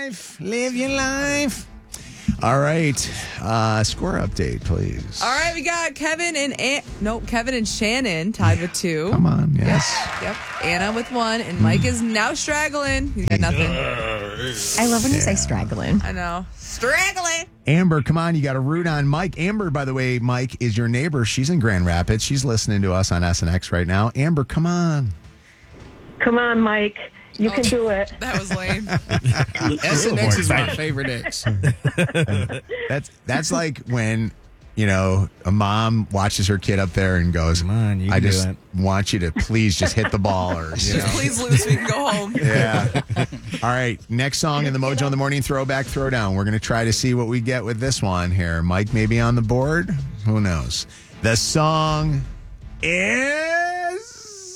life. Live your life. All right. Score update, please. All right, we got Kevin and Shannon tied with 2. Come on, yes. Yep. Anna with 1, and Mike is now straggling. He's got nothing. I love when you say straggling. I know. Straggling. Amber, come on. You got to root on Mike. Amber, by the way, Mike is your neighbor. She's in Grand Rapids. She's listening to us on SNX right now. Amber, come on. Come on, Mike. You can do it. That was lame. SNX is my favorite X. That's like when, a mom watches her kid up there and goes, Come on, you I can do just it." want you to please just hit the ball or, Just please lose so we can go home. Yeah. All right. Next song in the Mojo in the Morning Throwback Throwdown. We're going to try to see what we get with this one here. Mike may be on the board. Who knows? The song is...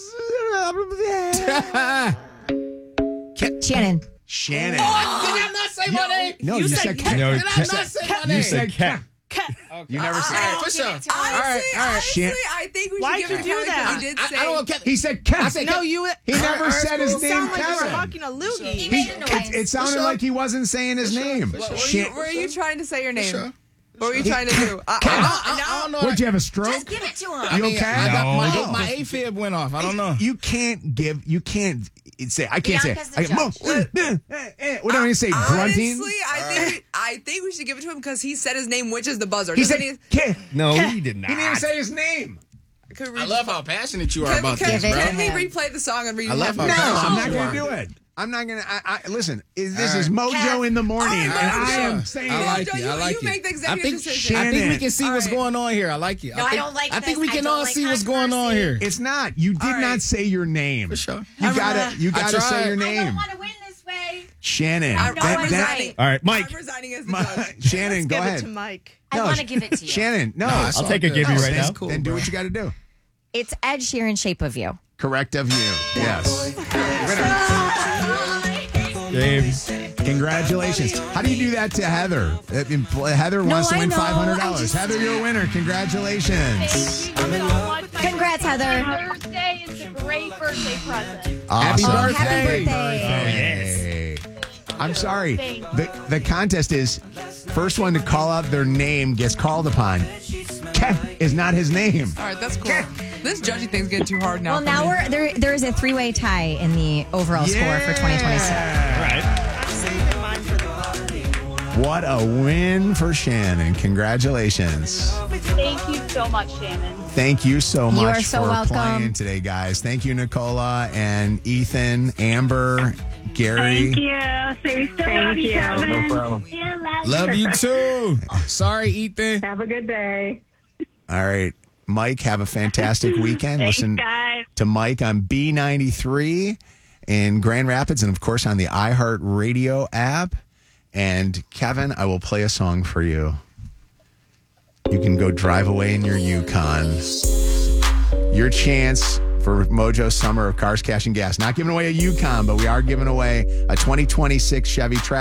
Shannon. Shannon. Did I not say my name? No, you said cat. Did I not say my name? You said cat. You never said All right, for sure. Honestly, Shan- I think we should Why'd give you it to do Kevin that? because he did I say. don't want Kevin. He said cat. I said No, Kevin. you. He never said his name, Sound like you were Kevin. fucking a loogie. He made a noise. It sounded like he wasn't saying his name. Were you trying to say your name? Sure. What were you trying to do? I don't know. Would you have a stroke? Just give it to him. You okay? My AFib went off. I don't know. You can't say, I can't say, Bianca's the what do I say, grunting? Honestly, I think we should give it to him because he said his name, which is the buzzer. He Doesn't said, he? cat. No, he did not. He didn't even say his name. Could we I love how passionate you are Can, about can, this, bro. can we replay the song and read I love it? how No, passionate I'm not you going are. to do it. I'm not going to. Listen, this All is right. Mojo in the morning, and I am Yeah. saying I like Mojo, it. I like you it. make the executive decision. I think we Shannon. can see what's All right. going on here. I like it. No, I don't like I think this. we I can don't all like see what's going on controversy. here. it's not. You did right. not say your name. For sure. You gotta say your I name. don't want to win this way. Shannon. I'm resigning. all right, Mike. I'm resigning as the judge. Shannon, go Give ahead. it to Mike. I want to give it to you. Shannon, no. Nah, it's I'll all take a good. give you No, right that's now. cool, Then do bro. what you got to do. It's Ed Sheeran, Shape of You. Correct of you. Yes. James. Congratulations. How do you do that to Heather? Heather wants to I win know. $500. Heather, you're a winner. Congratulations. Congrats, Heather. Birthday. It's a great birthday present. Happy Awesome. birthday. Happy birthday. Hey. I'm sorry. Thanks. The contest is first one to call out their name gets called upon. Kev is not his name. All right, that's cool. This judging thing's getting too hard now. Well, for now me. there is a 3-way tie in the overall score for 2026. I'm saving mine for the What a win for Shannon. Congratulations. Thank you so much, Shannon. Thank you so much are so for welcome. playing today, guys. Thank you, Nicola and Ethan, Amber, Gary. Thank you. Thank you. No problem. Love you too. Sorry, Ethan. Have a good day. All right. Mike, have a fantastic weekend. Listen guys. to Mike on B93 in Grand Rapids and, of course, on the iHeartRadio app. And, Kevin, I will play a song for you. You can go drive away in your Yukon. Your chance for Mojo Summer of Cars, Cash, and Gas. Not giving away a Yukon, but we are giving away a 2026 Chevy Trax.